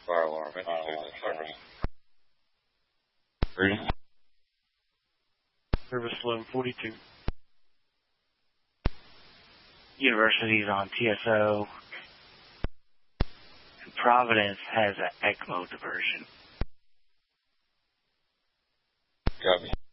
Fire alarm. Ready? Service 1142. University's on TSO. And Providence has an ECMO diversion. Copy.